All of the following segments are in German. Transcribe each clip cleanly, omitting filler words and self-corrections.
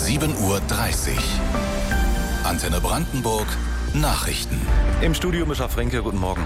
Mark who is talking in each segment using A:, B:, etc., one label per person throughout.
A: 7:30 Uhr. Antenne Brandenburg Nachrichten.
B: Im Studio Mischa Fränke, guten Morgen.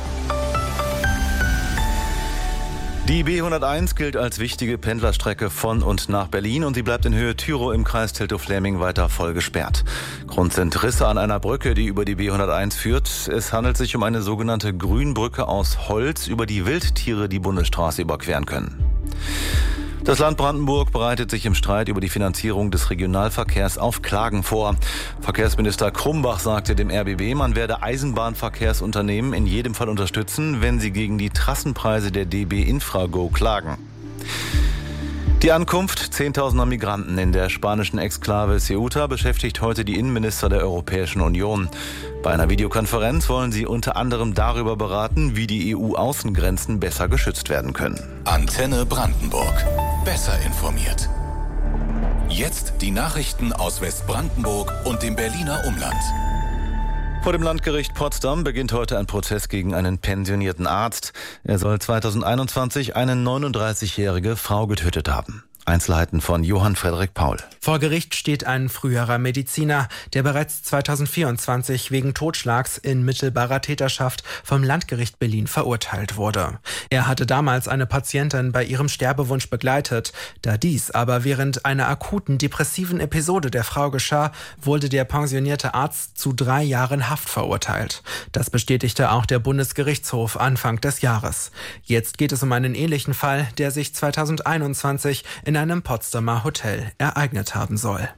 B: Die B101 gilt als wichtige Pendlerstrecke von und nach Berlin und sie bleibt in Höhe Tyrow im Kreis Teltow-Fläming weiter voll gesperrt. Grund sind Risse an einer Brücke, die über die B101 führt. Es handelt sich um eine sogenannte Grünbrücke aus Holz, über die Wildtiere die Bundesstraße überqueren können. Das Land Brandenburg bereitet sich im Streit über die Finanzierung des Regionalverkehrs auf Klagen vor. Verkehrsminister Krumbach sagte dem RBB, man werde Eisenbahnverkehrsunternehmen in jedem Fall unterstützen, wenn sie gegen die Trassenpreise der DB Infrago klagen. Die Ankunft 10.000er Migranten in der spanischen Exklave Ceuta beschäftigt heute die Innenminister der Europäischen Union. Bei einer Videokonferenz wollen sie unter anderem darüber beraten, wie die EU-Außengrenzen besser geschützt werden können.
A: Antenne Brandenburg. Besser informiert. Jetzt die Nachrichten aus Westbrandenburg und dem Berliner Umland.
B: Vor dem Landgericht Potsdam beginnt heute ein Prozess gegen einen pensionierten Arzt. Er soll 2021 eine 39-jährige Frau getötet haben. Einzelheiten von Johann Frederik Paul.
C: Vor Gericht steht ein früherer Mediziner, der bereits 2024 wegen Totschlags in mittelbarer Täterschaft vom Landgericht Berlin verurteilt wurde. Er hatte damals eine Patientin bei ihrem Sterbewunsch begleitet. Da dies aber während einer akuten depressiven Episode der Frau geschah, wurde der pensionierte Arzt zu 3 Jahren Haft verurteilt. Das bestätigte auch der Bundesgerichtshof Anfang des Jahres. Jetzt geht es um einen ähnlichen Fall, der sich 2021 in einem Potsdamer Hotel ereignet haben soll.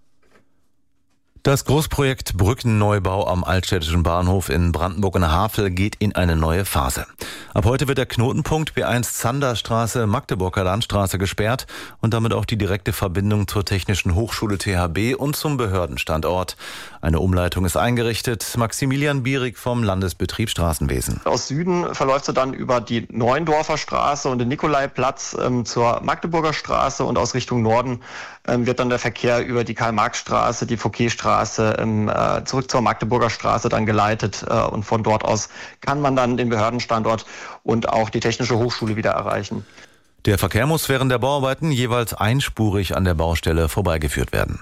B: Das Großprojekt Brückenneubau am Altstädtischen Bahnhof in Brandenburg an der Havel geht in eine neue Phase. Ab heute wird der Knotenpunkt B1 Zanderstraße Magdeburger Landstraße gesperrt und damit auch die direkte Verbindung zur Technischen Hochschule THB und zum Behördenstandort. Eine Umleitung ist eingerichtet. Maximilian Bierig vom Landesbetrieb Straßenwesen.
D: Aus Süden verläuft sie dann über die Neuendorfer Straße und den Nikolaiplatz zur Magdeburger Straße und aus Richtung Norden wird dann der Verkehr über die Karl-Marx-Straße, die Fouquet-Straße zurück zur Magdeburger Straße dann geleitet und von dort aus kann man dann den Behördenstandort und auch die Technische Hochschule wieder erreichen.
B: Der Verkehr muss während der Bauarbeiten jeweils einspurig an der Baustelle vorbeigeführt werden.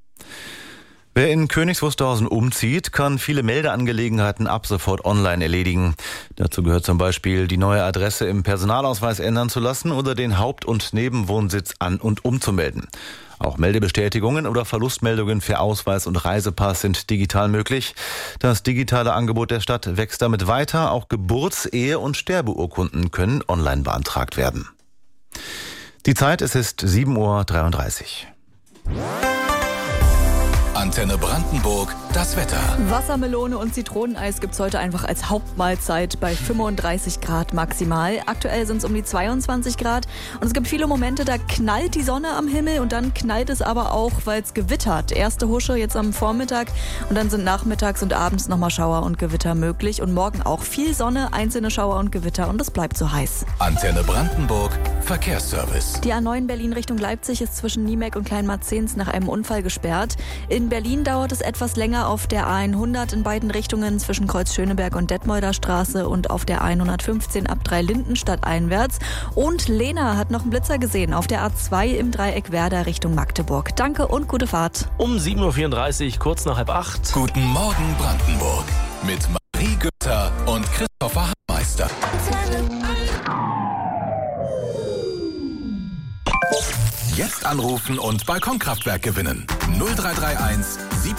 B: Wer in Königs Wusterhausen umzieht, kann viele Meldeangelegenheiten ab sofort online erledigen. Dazu gehört zum Beispiel, die neue Adresse im Personalausweis ändern zu lassen oder den Haupt- und Nebenwohnsitz an- und umzumelden. Auch Meldebestätigungen oder Verlustmeldungen für Ausweis und Reisepass sind digital möglich. Das digitale Angebot der Stadt wächst damit weiter. Auch Geburts-, Ehe- und Sterbeurkunden können online beantragt werden. Die Zeit, es ist 7:33 Uhr.
A: Antenne Brandenburg, das Wetter.
E: Wassermelone und Zitroneneis gibt's heute einfach als Hauptmahlzeit bei 35 Grad maximal. Aktuell sind es um die 22 Grad und es gibt viele Momente, da knallt die Sonne am Himmel und dann knallt es aber auch, weil es gewittert. Erste Husche jetzt am Vormittag und dann sind nachmittags und abends nochmal Schauer und Gewitter möglich und morgen auch viel Sonne, einzelne Schauer und Gewitter und es bleibt so heiß.
A: Antenne Brandenburg, Verkehrsservice.
E: Die A9 Berlin Richtung Leipzig ist zwischen Niemeck und Kleinmarzens nach einem Unfall gesperrt. In Berlin dauert es etwas länger auf der A100 in beiden Richtungen zwischen Kreuz-Schöneberg und Detmolder Straße und auf der 115 ab Dreilindenstadt einwärts. Und Lena hat noch einen Blitzer gesehen auf der A2 im Dreieck Werder Richtung Magdeburg. Danke und gute Fahrt.
F: Um 7:34 Uhr, kurz nach 7:30.
A: Guten Morgen Brandenburg mit Marie Götter und Christopher Hameister. Jetzt anrufen und Balkonkraftwerk gewinnen. 0331